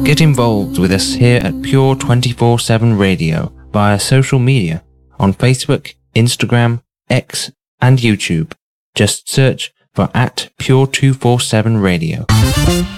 Get involved with us here at Pure 24/7 Radio via social media on Facebook, Instagram, X, and YouTube. Just search for @Pure 247 Radio.